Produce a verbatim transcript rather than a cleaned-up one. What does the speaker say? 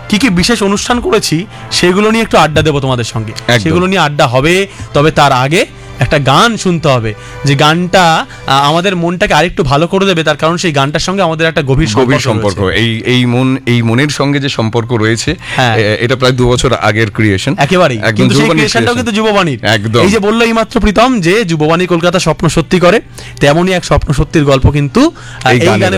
কি কি বিশেষ অনুষ্ঠান করেছি সেগুলো নিয়ে একটু আড্ডা দেবো তোমাদের সঙ্গে, একদম। সেগুলো নিয়ে আড্ডা হবে। তবে তার আগে একটা গান শুনতে হবে, যে গানটা আহ, আমাদের মনটাকে আরেকটু ভালো করে দেবে, তার কারণ সেই গানটার সঙ্গে আমাদের একটা গভীর গভীর সম্পর্ক। এই এই মন এই মনের সঙ্গে যে সম্পর্ক রয়েছে, হ্যাঁ। এ- এটা প্রায় দু বছর আগের ক্রিয়েশন একেবারেই, কিন্তু সেই ক্রিয়েশনটাও কিন্তু যুববাণীর। একদম। এই যে বললো এইমাত্র প্রীতম যে যুববাণী কলকাতা স্বপ্ন সত্যি করে, তেমনই এক স্বপ্ন সত্যির গল্প কিন্তু আহ, এই এই গানে গানে